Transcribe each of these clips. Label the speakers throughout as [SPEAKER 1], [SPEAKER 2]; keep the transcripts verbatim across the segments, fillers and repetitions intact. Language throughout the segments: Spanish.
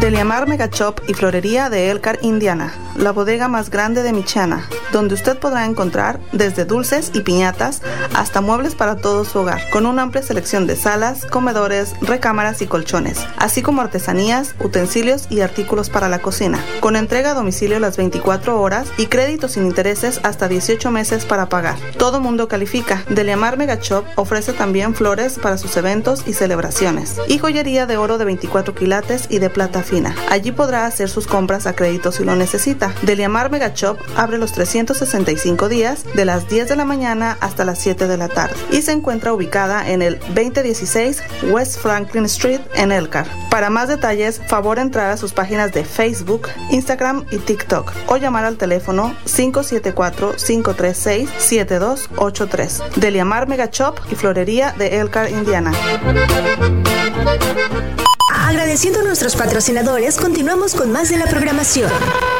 [SPEAKER 1] Deliamar Mega Shop y Florería de Elkhart, Indiana, la bodega más grande de Michiana, donde usted podrá encontrar desde dulces y piñatas hasta muebles para todo su hogar, con una amplia selección de salas, comedores, recámaras y colchones, así como artesanías, utensilios y artículos para la cocina, con entrega a domicilio las veinticuatro horas y créditos sin intereses hasta dieciocho meses para pagar. Todo mundo califica. Deliamar Mega Shop ofrece también flores para sus eventos y celebraciones, y joyería de oro de veinticuatro quilates y de plata fina. Allí podrá hacer sus compras a crédito si lo necesita. Deliamar Mega Shop abre los trescientos sesenta y cinco días de las diez de la mañana hasta las siete de la tarde y se encuentra ubicada en el veinte dieciséis West Franklin Street en Elkhart. Para más detalles, favor entrar a sus páginas de Facebook, Instagram y TikTok o llamar al teléfono cinco siete cuatro, cinco tres seis, siete dos ocho tres. Deliamar Mega Shop y Florería de Elkhart, Indiana.
[SPEAKER 2] Agradeciendo a nuestros patrocinadores, continuamos con más de la programación.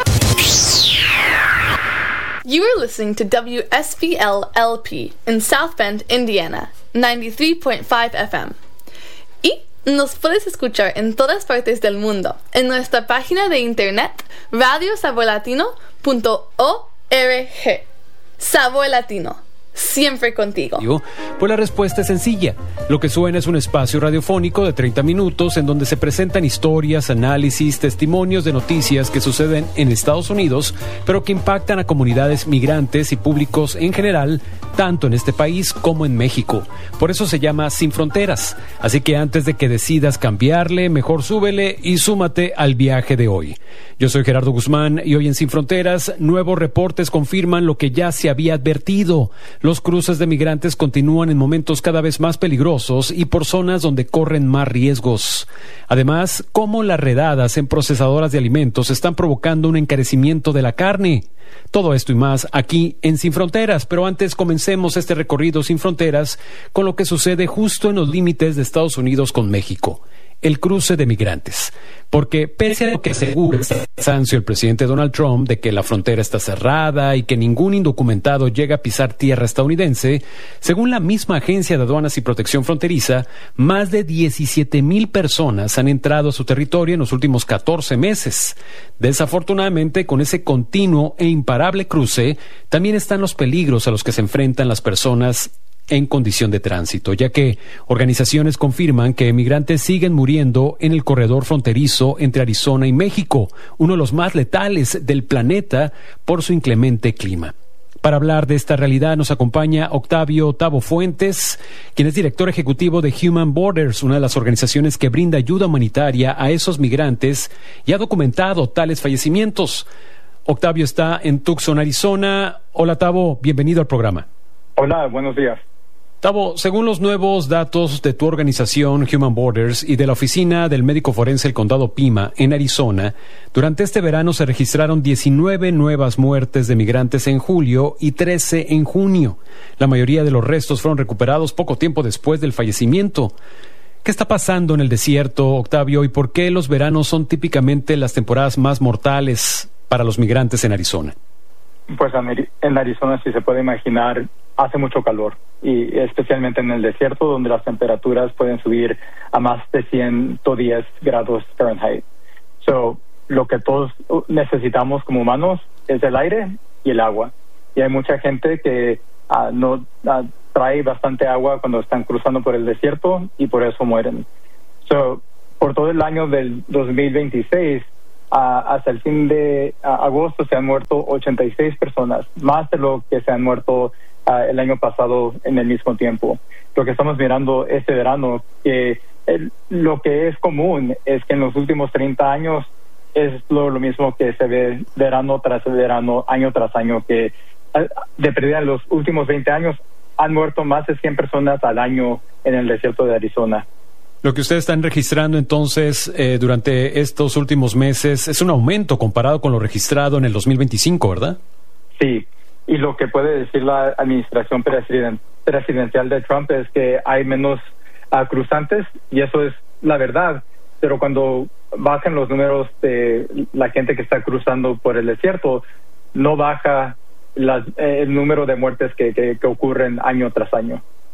[SPEAKER 3] You are listening to W S B L L P in South Bend, Indiana, ninety-three point five F M. Y nos puedes escuchar en todas partes del mundo en nuestra página de internet radio sabor latino punto org. Sabor Latino, siempre contigo.
[SPEAKER 4] Pues la respuesta es sencilla. Lo que suena es un espacio radiofónico de treinta minutos en donde se presentan historias, análisis, testimonios de noticias que suceden en Estados Unidos, pero que impactan a comunidades migrantes y públicos en general, tanto en este país como en México. Por eso se llama Sin Fronteras. Así que antes de que decidas cambiarle, mejor súbele y súmate al viaje de hoy. Yo soy Gerardo Guzmán y hoy en Sin Fronteras, nuevos reportes confirman lo que ya se había advertido. Los cruces de migrantes continúan en momentos cada vez más peligrosos y por zonas donde corren más riesgos. Además, cómo las redadas en procesadoras de alimentos están provocando un encarecimiento de la carne. Todo esto y más aquí en Sin Fronteras, pero antes comencemos este recorrido sin fronteras con lo que sucede justo en los límites de Estados Unidos con México. El cruce de migrantes. Porque pese a lo que asegura el presidente Donald Trump de que la frontera está cerrada y que ningún indocumentado llega a pisar tierra estadounidense, según la misma Agencia de Aduanas y Protección Fronteriza, más de diecisiete mil personas han entrado a su territorio en los últimos catorce meses. Desafortunadamente, con ese continuo e imparable cruce, también están los peligros a los que se enfrentan las personas en condición de tránsito, ya que organizaciones confirman que migrantes siguen muriendo en el corredor fronterizo entre Arizona y México, uno de los más letales del planeta por su inclemente clima. Para hablar de esta realidad nos acompaña Octavio Tabo Fuentes, quien es director ejecutivo de Human Borders, una de las organizaciones que brinda ayuda humanitaria a esos migrantes y ha documentado tales fallecimientos. Octavio está en Tucson, Arizona. Hola Tabo, bienvenido al programa.
[SPEAKER 5] Hola, buenos días.
[SPEAKER 4] Tabo, según los nuevos datos de tu organización Human Borders y de la oficina del médico forense del condado Pima en Arizona, durante este verano se registraron diecinueve nuevas muertes de migrantes en julio y trece en junio. La mayoría de los restos fueron recuperados poco tiempo después del fallecimiento. ¿Qué está pasando en el desierto, Octavio, y por qué los veranos son típicamente las temporadas más mortales para los migrantes en Arizona?
[SPEAKER 5] Pues en Arizona, si se puede imaginar, hace mucho calor, y especialmente en el desierto, donde las temperaturas pueden subir a más de ciento diez grados Fahrenheit. So, lo que todos necesitamos como humanos es el aire y el agua. Y hay mucha gente que uh, no uh, trae bastante agua cuando están cruzando por el desierto y por eso mueren. So, por todo el año del dos mil veintiséis, Uh, hasta el fin de uh, agosto se han muerto ochenta y seis personas, más de lo que se han muerto uh, el año pasado en el mismo tiempo. Lo que estamos mirando este verano, que el, lo que es común es que en los últimos treinta años es lo, lo mismo que se ve verano tras verano, año tras año, que uh, de perdida en los últimos veinte años han muerto más de cien personas al año en el desierto de Arizona.
[SPEAKER 4] Lo que ustedes están registrando entonces eh, durante estos últimos meses es un aumento comparado con lo registrado en el dos mil veinticinco, ¿verdad?
[SPEAKER 5] Sí, y lo que puede decir la administración presiden- presidencial de Trump es que hay menos uh, cruzantes, y eso es la verdad, pero cuando bajan los números de la gente que está cruzando por el desierto, no baja las, eh, el número de muertes que, que, que ocurren año tras año.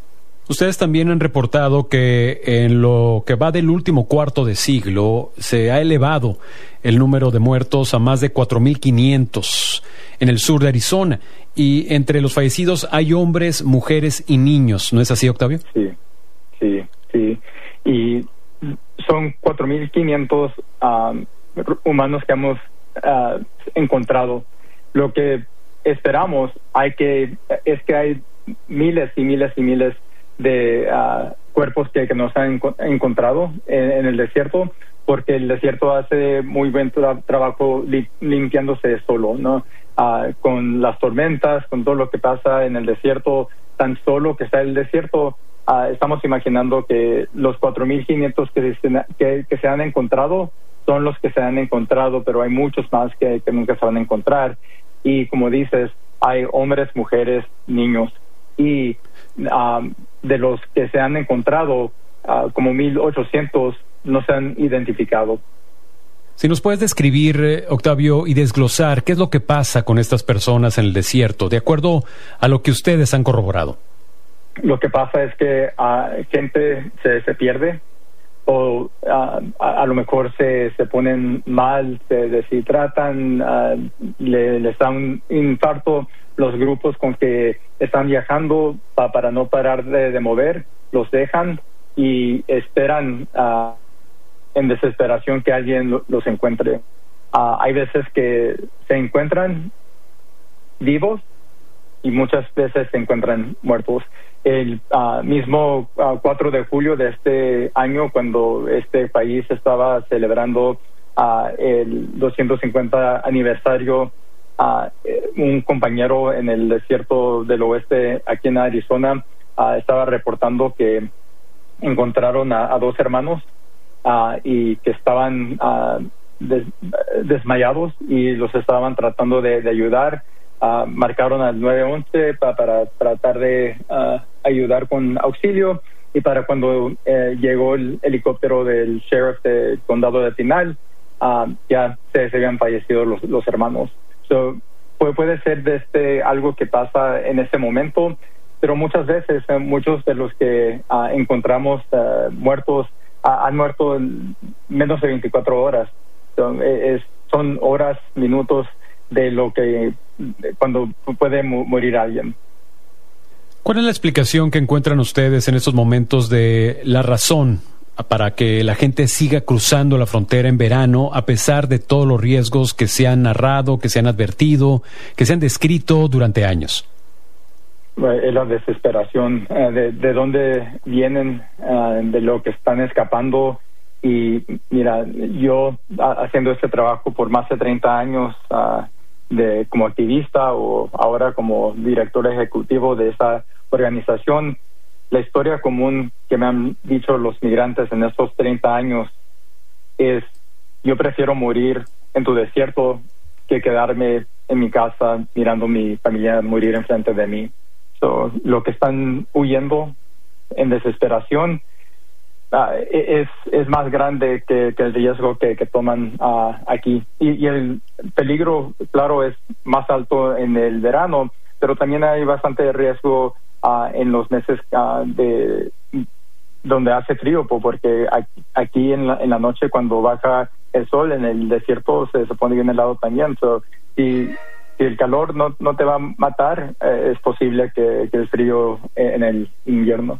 [SPEAKER 4] Ustedes también han reportado que en lo que va del último cuarto de siglo se ha elevado el número de muertos a más de cuatro mil quinientos en el sur de Arizona. Y entre los fallecidos hay hombres, mujeres y niños. ¿No es así, Octavio?
[SPEAKER 5] Sí, sí, sí. Y son cuatro mil quinientos um, humanos que hemos uh, encontrado. Lo que esperamos hay que es que hay miles y miles y miles de uh, cuerpos que, que nos han enco- encontrado en, en el desierto, porque el desierto hace muy buen tra- trabajo li- limpiándose solo, ¿no? Uh, con las tormentas, con todo lo que pasa en el desierto, tan solo que está el desierto, uh, estamos imaginando que los cuatro mil quinientos que, que, que se han encontrado son los que se han encontrado, pero hay muchos más que, que nunca se van a encontrar. Y como dices, hay hombres, mujeres, niños. Y uh, de los que se han encontrado, uh, como mil ochocientos no se han identificado.
[SPEAKER 4] Si nos puedes describir, eh, Octavio, y desglosar qué es lo que pasa con estas personas en el desierto, de acuerdo a lo que ustedes han corroborado.
[SPEAKER 5] Lo que pasa es que uh, gente se, se pierde, o uh, a, a lo mejor se, se ponen mal, se deshidratan, uh, le, les da un infarto. Los grupos con que están viajando pa, para no parar de, de mover, los dejan y esperan uh, en desesperación que alguien lo, los encuentre. Uh, hay veces que se encuentran vivos y muchas veces se encuentran muertos. El uh, mismo uh, cuatro de julio de este año, cuando este país estaba celebrando uh, el doscientos cincuenta aniversario, uh, un compañero en el desierto del oeste, aquí en Arizona, uh, estaba reportando que encontraron a, a dos hermanos uh, y que estaban uh, des, desmayados y los estaban tratando de, de ayudar. Uh, marcaron al nueve once pa, para tratar de uh, ayudar con auxilio, y para cuando uh, llegó el helicóptero del sheriff del condado de Pinal, uh, ya se, se habían fallecido los, los hermanos. So, puede, puede ser desde algo que pasa en ese momento, pero muchas veces uh, muchos de los que uh, encontramos uh, muertos uh, han muerto en menos de veinticuatro horas. So, es, son horas, minutos de lo que cuando puede morir alguien.
[SPEAKER 4] ¿Cuál es la explicación que encuentran ustedes en estos momentos de la razón para que la gente siga cruzando la frontera en verano a pesar de todos los riesgos que se han narrado, que se han advertido, que se han descrito durante años?
[SPEAKER 5] Es la desesperación uh, de, de dónde vienen, uh, de lo que están escapando. Y mira, yo haciendo este trabajo por más de treinta años, uh, de como activista o ahora como director ejecutivo de esa organización, la historia común que me han dicho los migrantes en estos treinta años es: yo prefiero morir en tu desierto que quedarme en mi casa mirando a mi familia morir enfrente de mí. So, lo que están huyendo en desesperación Uh, es es más grande que, que el riesgo que, que toman uh, aquí. Y, y el peligro, claro, es más alto en el verano, pero también hay bastante riesgo uh, en los meses uh, de donde hace frío, porque aquí, aquí en, la, en la noche, cuando baja el sol, en el desierto se, se pone bien helado también. So, si, si el calor no, no te va a matar, eh, es posible que, que el frío en el invierno.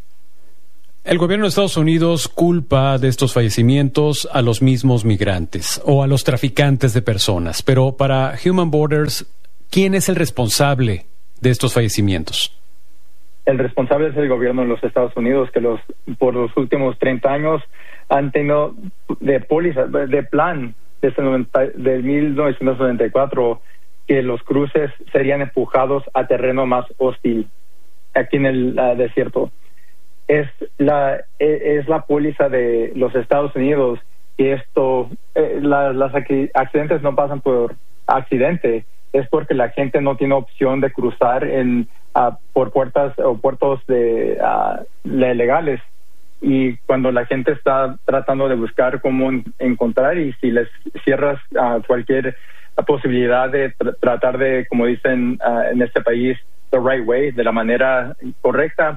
[SPEAKER 4] El gobierno de Estados Unidos culpa de estos fallecimientos a los mismos migrantes o a los traficantes de personas, pero para Human Borders, ¿quién es el responsable de estos fallecimientos?
[SPEAKER 5] El responsable es el gobierno de los Estados Unidos, que los por los últimos treinta años han tenido de póliza, de plan desde de mil novecientos noventa y cuatro, que los cruces serían empujados a terreno más hostil aquí en el uh, desierto. Es la es la póliza de los Estados Unidos que esto eh, la, las accidentes no pasan por accidente, es porque la gente no tiene opción de cruzar en uh, por puertas o puertos de uh, legales, y cuando la gente está tratando de buscar cómo encontrar, y si les cierras uh, cualquier posibilidad de tra- tratar de, como dicen uh, en este país, the right way, de la manera correcta,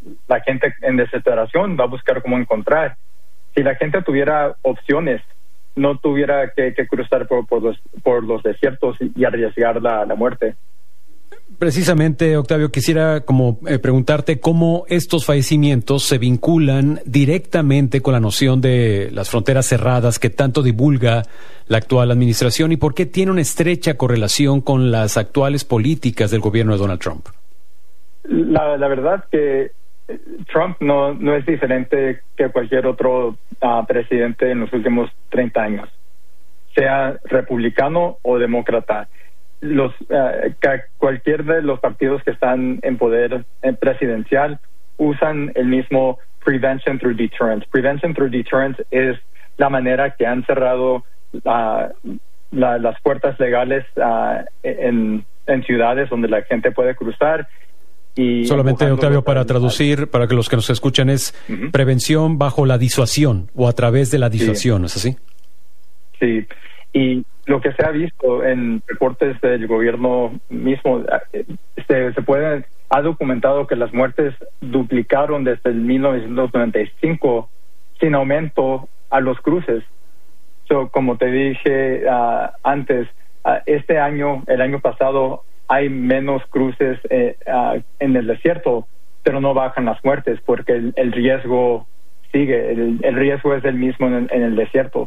[SPEAKER 5] la gente en desesperación va a buscar cómo encontrar. Si la gente tuviera opciones, no tuviera que, que cruzar por, por, los, por los desiertos y arriesgar la, la muerte.
[SPEAKER 4] Precisamente, Octavio, quisiera como eh, preguntarte cómo estos fallecimientos se vinculan directamente con la noción de las fronteras cerradas que tanto divulga la actual administración y por qué tiene una estrecha correlación con las actuales políticas del gobierno de Donald Trump.
[SPEAKER 5] La, la verdad que Trump no, no es diferente que cualquier otro uh, presidente en los últimos treinta años, sea republicano o demócrata. Los uh, cualquier de los partidos que están en poder en presidencial usan el mismo prevention through deterrence. Prevention through deterrence es la manera que han cerrado uh, la, las puertas legales uh, en, en ciudades donde la gente puede cruzar. Y
[SPEAKER 4] solamente, Octavio, para traducir, para que los que nos escuchan, es uh-huh. prevención bajo la disuasión o a través de la disuasión, sí. ¿Es así?
[SPEAKER 5] Sí, y lo que se ha visto en reportes del gobierno mismo, se, se puede, ha documentado que las muertes duplicaron desde el mil novecientos noventa y cinco sin aumento a los cruces. So, como te dije uh, antes, uh, este año, el año pasado, hay menos cruces eh, uh, en el desierto, pero no bajan las muertes porque el, el riesgo sigue, el, el riesgo es el mismo en el, en el desierto.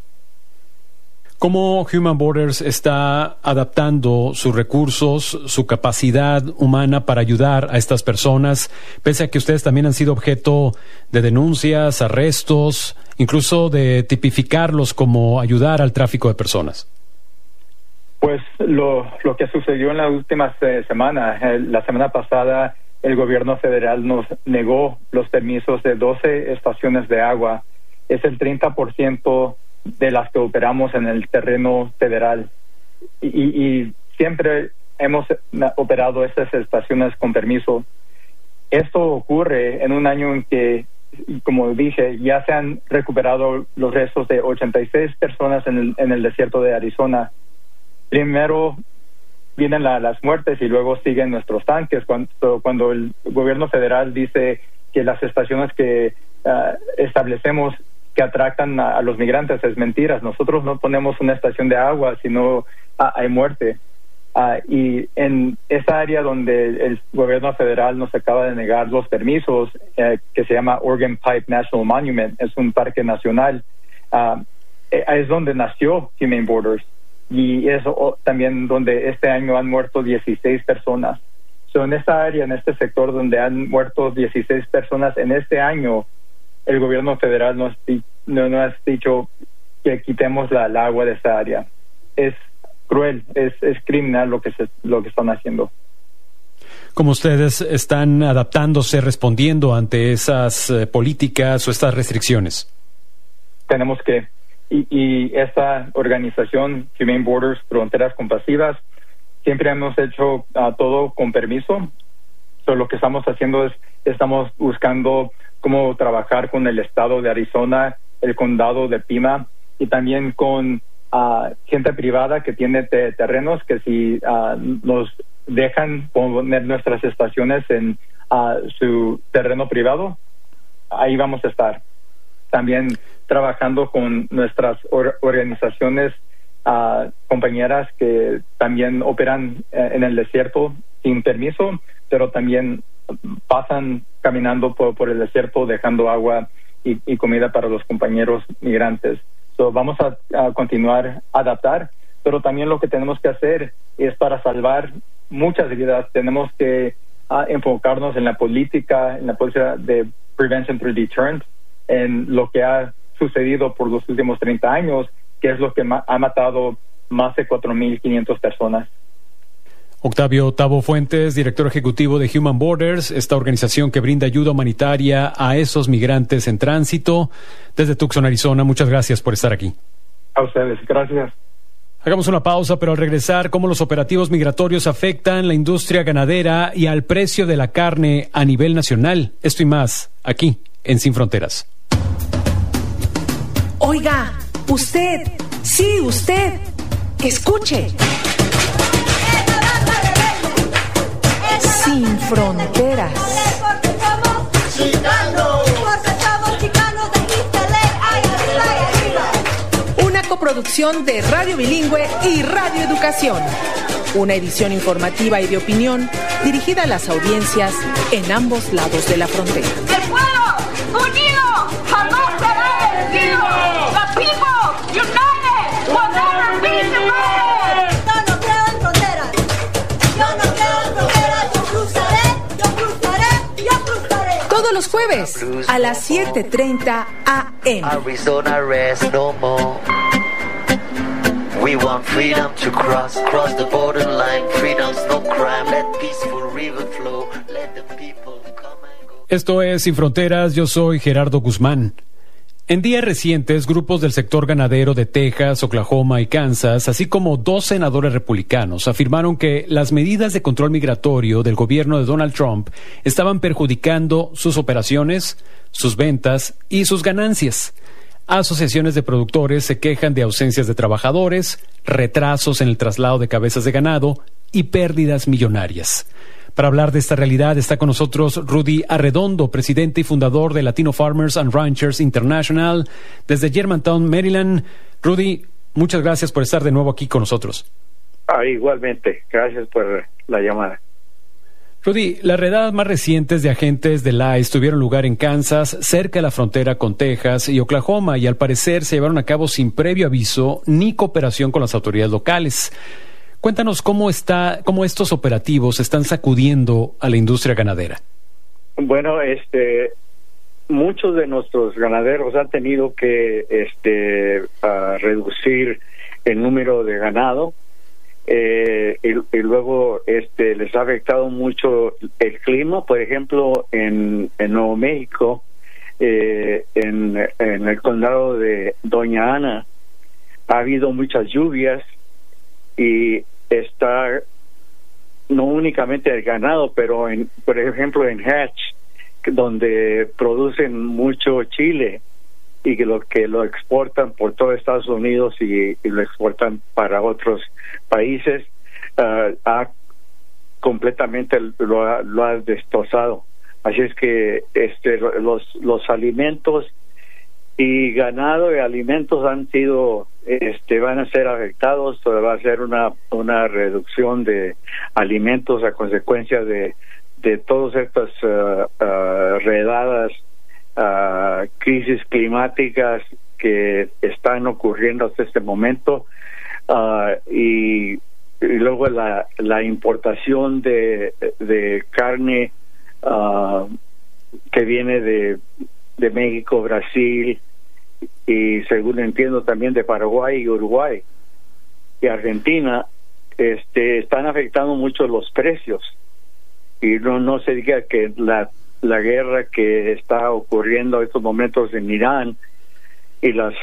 [SPEAKER 4] ¿Cómo Human Borders está adaptando sus recursos, su capacidad humana para ayudar a estas personas, pese a que ustedes también han sido objeto de denuncias, arrestos, incluso de tipificarlos como ayudar al tráfico de personas?
[SPEAKER 5] Pues lo, lo que sucedió en la última eh, semana, eh, la semana pasada, el gobierno federal nos negó los permisos de doce estaciones de agua. Es el treinta por ciento de las que operamos en el terreno federal. Y, y, y siempre hemos operado estas estaciones con permiso. Esto ocurre en un año en que, como dije, ya se han recuperado los restos de ochenta y seis personas en el, en el desierto de Arizona. Primero vienen la, las muertes y luego siguen nuestros tanques. Cuando, cuando el gobierno federal dice que las estaciones que uh, establecemos que atracan a, a los migrantes es mentiras. Nosotros no ponemos una estación de agua, sino uh, hay muerte. Uh, y en esa área donde el gobierno federal nos acaba de negar los permisos, uh, que se llama Organ Pipe National Monument, es un parque nacional, uh, es donde nació Humane Borders. Y es oh, también donde este año han muerto dieciséis personas. So, en esta área, en este sector donde han muerto dieciséis personas en este año, el gobierno federal nos, no, no ha dicho que quitemos la, la agua de esa área. Es cruel, es, es criminal lo que, se, lo que están haciendo.
[SPEAKER 4] ¿Cómo ustedes están adaptándose, respondiendo ante esas eh, políticas o estas restricciones?
[SPEAKER 5] Tenemos que, y, y esta organización, Humane Borders, Fronteras Compasivas, siempre hemos hecho uh, todo con permiso. So, lo que estamos haciendo es, estamos buscando cómo trabajar con el estado de Arizona, el condado de Pima y también con uh, gente privada que tiene te- terrenos que si uh, nos dejan poner nuestras estaciones en uh, su terreno privado, ahí vamos a estar. También trabajando con nuestras or- organizaciones uh, compañeras que también operan uh, en el desierto sin permiso, pero también pasan caminando por, por el desierto dejando agua y, y comida para los compañeros migrantes. So, vamos a, a continuar a adaptar, pero también lo que tenemos que hacer es para salvar muchas vidas. Tenemos que uh, enfocarnos en la política, en la política de prevention through deterrence, en lo que ha sucedido por los últimos treinta años, que es lo que ma- ha matado más de cuatro mil quinientas personas.
[SPEAKER 4] Octavio Tabo Fuentes, director ejecutivo de Human Borders, esta organización que brinda ayuda humanitaria a esos migrantes en tránsito desde Tucson, Arizona. Muchas gracias por estar aquí.
[SPEAKER 5] A ustedes, gracias.
[SPEAKER 4] Hagamos una pausa, pero al regresar, cómo los operativos migratorios afectan la industria ganadera y al precio de la carne a nivel nacional. Esto y más, aquí, en Sin Fronteras.
[SPEAKER 2] Oiga, usted, sí, usted, escuche. Sin Fronteras.
[SPEAKER 6] chicano. Porque somos chicanos, de aquí se lee, ay, arriba y arriba.
[SPEAKER 7] Una coproducción de Radio Bilingüe y Radio Educación. Una edición informativa y de opinión dirigida a las audiencias en ambos lados de la frontera.
[SPEAKER 6] ¡El pueblo unido jamás será vencido! ¡The people united will never be divided! Yo no creo en fronteras. Yo no creo en fronteras. Yo cruzaré, yo cruzaré, yo cruzaré.
[SPEAKER 7] Todos los jueves a las siete treinta a eme.
[SPEAKER 8] Arizona rest no more. We want freedom to cross, cross the borderline. Freedom's no crime. Let peaceful river flow. Let the people come and go.
[SPEAKER 4] Esto es Sin Fronteras, yo soy Gerardo Guzmán. En días recientes, grupos del sector ganadero de Texas, Oklahoma y Kansas, así como dos senadores republicanos, afirmaron que las medidas de control migratorio del gobierno de Donald Trump estaban perjudicando sus operaciones, sus ventas y sus ganancias. Asociaciones de productores se quejan de ausencias de trabajadores, retrasos en el traslado de cabezas de ganado y pérdidas millonarias. Para hablar de esta realidad está con nosotros Rudy Arredondo, presidente y fundador de Latino Farmers and Ranchers International desde Germantown, Maryland. Rudy, muchas gracias por estar de nuevo aquí con nosotros.
[SPEAKER 9] Ah, igualmente, gracias por la llamada.
[SPEAKER 4] Rudy, las redadas más recientes de agentes del I C E tuvieron lugar en Kansas, cerca de la frontera con Texas y Oklahoma, y al parecer se llevaron a cabo sin previo aviso ni cooperación con las autoridades locales. Cuéntanos cómo está, cómo estos operativos están sacudiendo a la industria ganadera.
[SPEAKER 9] Bueno, este, muchos de nuestros ganaderos han tenido que, este, uh, reducir el número de ganado. Eh, y, y luego este les ha afectado mucho el clima. Por ejemplo, en, en Nuevo México, eh, en, en el condado de Doña Ana, ha habido muchas lluvias y está no únicamente el ganado, pero en, por ejemplo en Hatch, donde producen mucho chile y que lo que lo exportan por todo Estados Unidos y, y lo exportan para otros países, uh, ha completamente lo ha, lo ha destrozado. Así es que este los los alimentos y ganado y alimentos han sido este van a ser afectados. Va a ser una una reducción de alimentos a consecuencia de de todas estas uh, uh, redadas, Uh, crisis climáticas que están ocurriendo hasta este momento, uh, y, y luego la, la importación de, de carne uh, que viene de, de México, Brasil y según entiendo también de Paraguay y Uruguay y Argentina, este están afectando mucho los precios. Y no, no se diga que la la guerra que está ocurriendo en estos momentos en Irán y las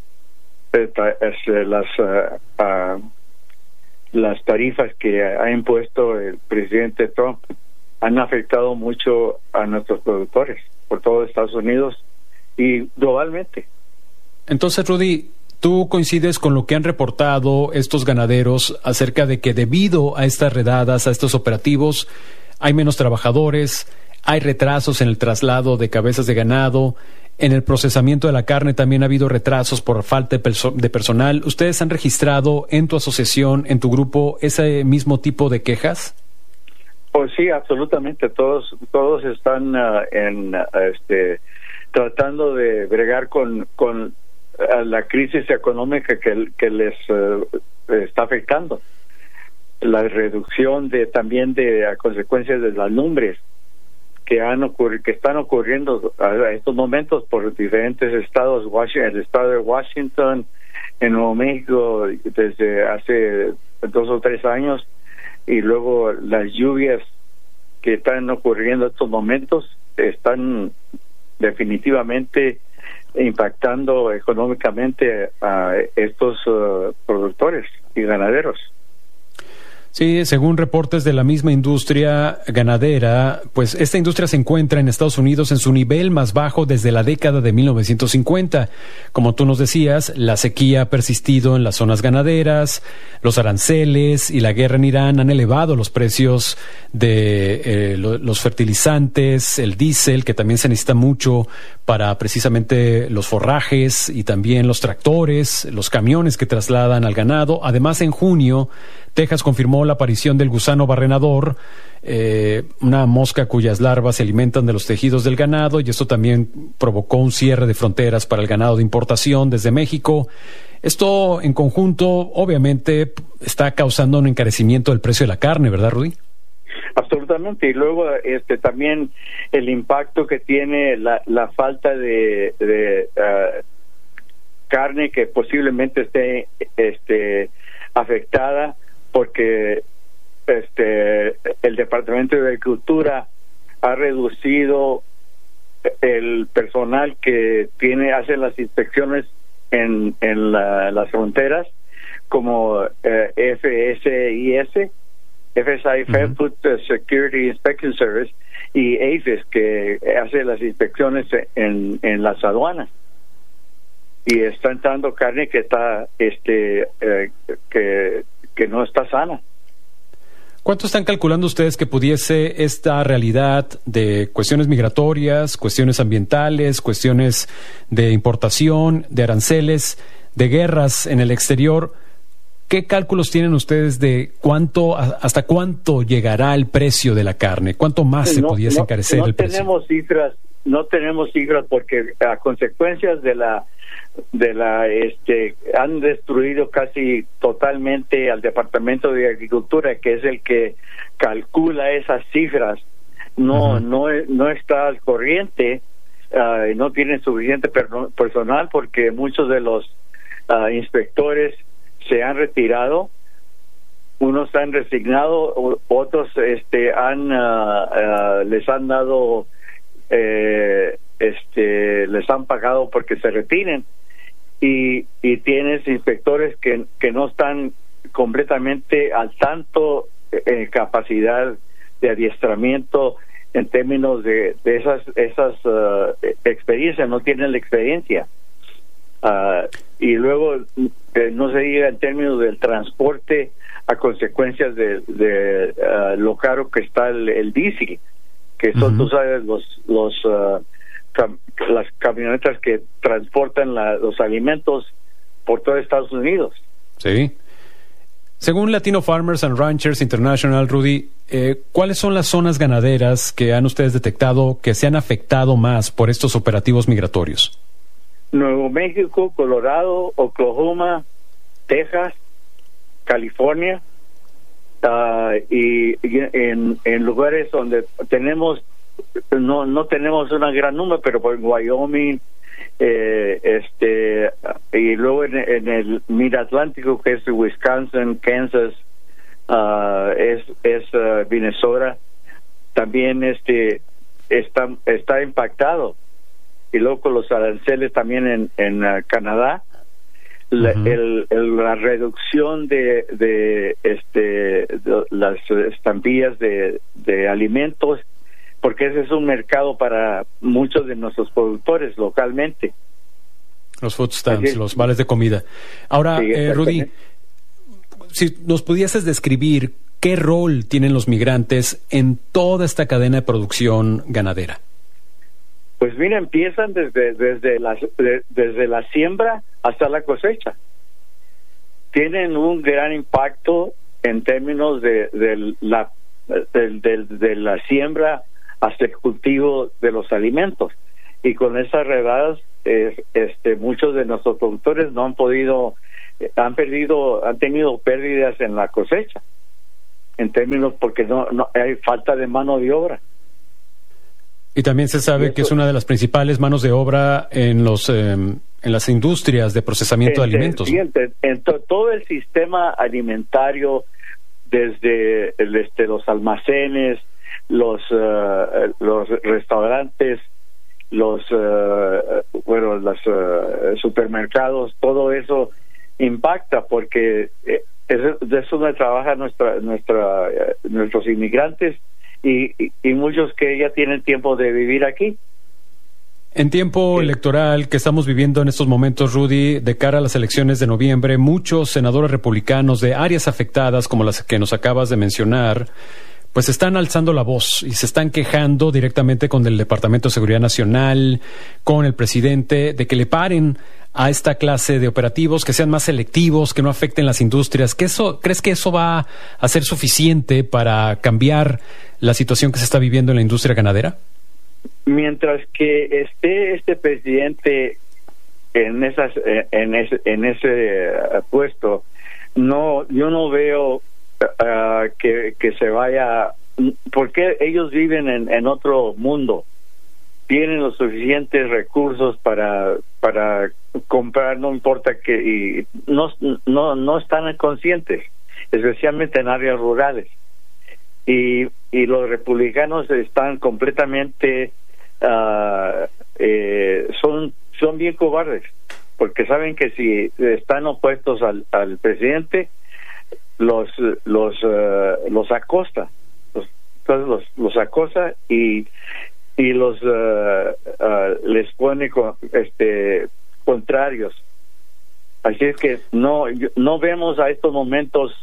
[SPEAKER 9] las uh, uh, las tarifas que ha impuesto el presidente Trump han afectado mucho a nuestros productores por todo Estados Unidos y globalmente.
[SPEAKER 4] Entonces, Rudy, ¿tú coincides con lo que han reportado estos ganaderos acerca de que debido a estas redadas, a estos operativos, hay menos trabajadores, hay retrasos en el traslado de cabezas de ganado, en el procesamiento de la carne también ha habido retrasos por falta de, perso- de personal? ¿Ustedes han registrado en tu asociación, en tu grupo, ese mismo tipo de quejas?
[SPEAKER 9] Pues sí, absolutamente. Todos todos están uh, en uh, este tratando de bregar con con uh, la crisis económica que que les uh, está afectando. La reducción de también de a consecuencias de las lumbres que han ocurri- que están ocurriendo a estos momentos por diferentes estados, Washington, el estado de Washington, en Nuevo México desde hace dos o tres años, y luego las lluvias que están ocurriendo en estos momentos están definitivamente impactando económicamente a estos uh, productores y ganaderos.
[SPEAKER 4] Sí, según reportes de la misma industria ganadera, pues esta industria se encuentra en Estados Unidos en su nivel más bajo desde la década de mil novecientos cincuenta. Como tú nos decías, la sequía ha persistido en las zonas ganaderas, los aranceles y la guerra en Irán han elevado los precios de eh, lo, los fertilizantes, el diésel, que también se necesita mucho para precisamente los forrajes, y también los tractores, los camiones que trasladan al ganado. Además, en junio, Texas confirmó la aparición del gusano barrenador, eh, una mosca cuyas larvas se alimentan de los tejidos del ganado, y esto también provocó un cierre de fronteras para el ganado de importación desde México. Esto en conjunto, obviamente, está causando un encarecimiento del precio de la carne, ¿verdad, Rudy?
[SPEAKER 9] Absolutamente. Y luego este también el impacto que tiene la, la falta de, de uh, carne que posiblemente esté este afectada, porque este el Departamento de Agricultura ha reducido el personal que tiene hace las inspecciones en en la, las fronteras, como eh, F S I S, F S I, Fair Food Security Inspection Service, y A F I S, que hace las inspecciones en en las aduanas, y está entrando carne que está este eh, que que no está sana.
[SPEAKER 4] ¿Cuánto están calculando ustedes que pudiese esta realidad de cuestiones migratorias, cuestiones ambientales, cuestiones de importación, de aranceles, de guerras en el exterior? ¿Qué cálculos tienen ustedes de cuánto, hasta cuánto llegará el precio de la carne? ¿Cuánto más se
[SPEAKER 9] no,
[SPEAKER 4] pudiese
[SPEAKER 9] no,
[SPEAKER 4] encarecer
[SPEAKER 9] no
[SPEAKER 4] el precio?
[SPEAKER 9] Tenemos cifras, no tenemos cifras porque a consecuencias de la de la este han destruido casi totalmente al Departamento de Agricultura, que es el que calcula esas cifras. No, uh-huh. no no está al corriente, uh, no tiene suficiente per- personal, porque muchos de los uh, inspectores se han retirado, unos han resignado, otros este han uh, uh, les han dado eh, este les han pagado porque se retiren, y y tienes inspectores que que no están completamente al tanto en capacidad de adiestramiento en términos de, de esas esas uh, experiencias, no tienen la experiencia. Uh, y luego eh, no se diga en términos del transporte a consecuencias de, de uh, lo caro que está el, el diésel, que son, uh-huh. tú sabes, los los uh, cam- las camionetas que transportan la, los alimentos por todo Estados Unidos.
[SPEAKER 4] Sí. Según Latino Farmers and Ranchers International, Rudy, eh, ¿cuáles son las zonas ganaderas que han ustedes detectado que se han afectado más por estos operativos migratorios?
[SPEAKER 9] Nuevo México, Colorado, Oklahoma, Texas, California, uh, y, y en, en lugares donde tenemos no no tenemos una gran número, pero por Wyoming, eh, este y luego en, en el Mid-Atlántico, que es Wisconsin, Kansas, uh, es es uh, Minnesota, también este está está impactado. Y luego con los aranceles también en, en uh, Canadá, la, uh-huh. el, el, la reducción de, de este de las estampillas de, de alimentos, porque ese es un mercado para muchos de nuestros productores localmente.
[SPEAKER 4] Los food stamps, los vales de comida. Ahora, sí, eh, Rudy, si nos pudieses describir qué rol tienen los migrantes en toda esta cadena de producción ganadera.
[SPEAKER 9] Pues mira, empiezan desde desde la de, desde la siembra hasta la cosecha. Tienen un gran impacto en términos de, de la de, de, de la siembra hasta el cultivo de los alimentos. Y con esas redadas, eh, este, muchos de nuestros productores no han podido, eh, han perdido, han tenido pérdidas en la cosecha, en términos porque no, no hay falta de mano de obra.
[SPEAKER 4] Y también se sabe eso, que es una de las principales manos de obra en los eh, en las industrias de procesamiento en, de alimentos.
[SPEAKER 9] Siguiente, ¿no? En to, todo el sistema alimentario, desde el, este, los almacenes, los uh, los restaurantes, los uh, bueno, los uh, supermercados, todo eso impacta, porque eh, es, de eso me trabaja nuestra, nuestra, eh, nuestros inmigrantes y, y, y muchos que ya tienen tiempo de vivir aquí.
[SPEAKER 4] En tiempo sí. electoral que estamos viviendo en estos momentos, Rudy, de cara a las elecciones de noviembre, muchos senadores republicanos de áreas afectadas, como las que nos acabas de mencionar, pues están alzando la voz y se están quejando directamente con el Departamento de Seguridad Nacional, con el presidente, de que le paren a esta clase de operativos, que sean más selectivos, que no afecten las industrias. ¿Qué eso, ¿Crees que eso va a ser suficiente para cambiar la situación que se está viviendo en la industria ganadera?
[SPEAKER 9] Mientras que esté este presidente en esas en ese en ese puesto, no yo no veo uh, que que se vaya, porque ellos viven en, en otro mundo, tienen los suficientes recursos para para comprar, no importa que, y no no no están conscientes, especialmente en áreas rurales. Y, y los republicanos están completamente uh, eh, son son bien cobardes, porque saben que si están opuestos al, al presidente los los uh, los acosta, los, entonces los los acosa y y los uh, uh, les pone con, este contrarios. Así es que no no vemos a estos momentos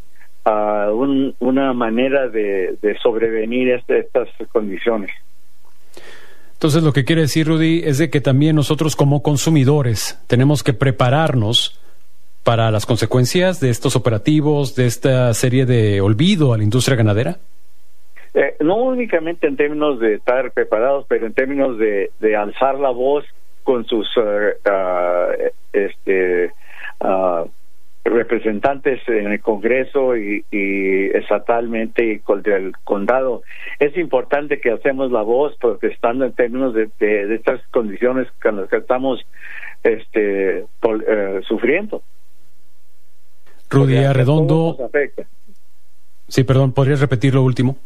[SPEAKER 9] Uh, un, una manera de, de sobrevenir este, estas condiciones.
[SPEAKER 4] Entonces, lo que quiere decir, Rudy, es de que también nosotros como consumidores tenemos que prepararnos para las consecuencias de estos operativos, de esta serie de olvido a la industria ganadera.
[SPEAKER 9] Eh, no únicamente en términos de estar preparados, pero en términos de, de alzar la voz con sus uh, uh, este uh, representantes en el Congreso y, y estatalmente y con el condado. Es importante que hacemos la voz protestando en términos de, de, de estas condiciones con las que estamos este por, eh, sufriendo.
[SPEAKER 4] Rudy Arredondo. Sí, perdón, ¿podrías repetir lo último?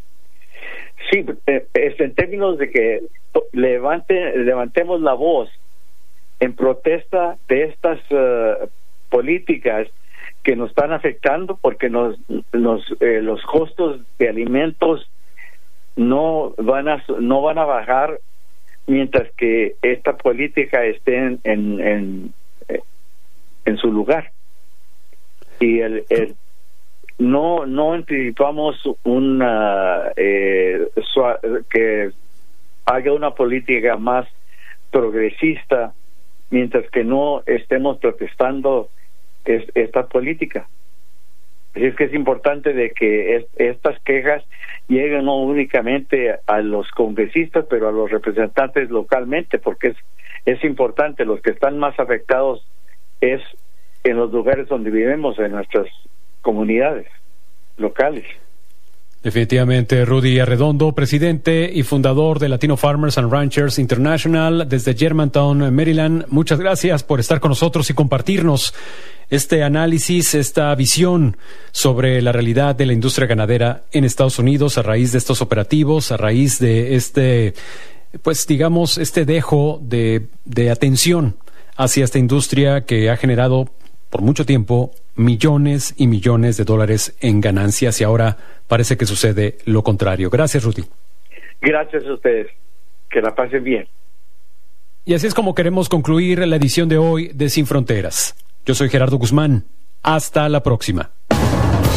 [SPEAKER 9] Sí, eh, es en términos de que levante, levantemos la voz en protesta de estas uh, políticas que nos están afectando, porque nos, nos eh, los costos de alimentos no van a no van a bajar mientras que esta política esté en en, en, en su lugar. Y el, el no no anticipamos una eh, que haya una política más progresista mientras que no estemos protestando es, esta política. Así es que es importante de que es, estas quejas lleguen no únicamente a los congresistas, pero a los representantes localmente, porque es, es importante. Los que están más afectados es en los lugares donde vivimos, en nuestras comunidades locales.
[SPEAKER 4] Definitivamente, Rudy Arredondo, presidente y fundador de Latino Farmers and Ranchers International desde Germantown, Maryland. Muchas gracias por estar con nosotros y compartirnos este análisis, esta visión sobre la realidad de la industria ganadera en Estados Unidos a raíz de estos operativos, a raíz de este, pues digamos, este dejo de, de atención hacia esta industria que ha generado por mucho tiempo millones y millones de dólares en ganancias, y ahora parece que sucede lo contrario. Gracias, Rudy.
[SPEAKER 9] Gracias a ustedes. Que la pasen bien.
[SPEAKER 4] Y así es como queremos concluir la edición de hoy de Sin Fronteras. Yo soy Gerardo Guzmán. Hasta la próxima.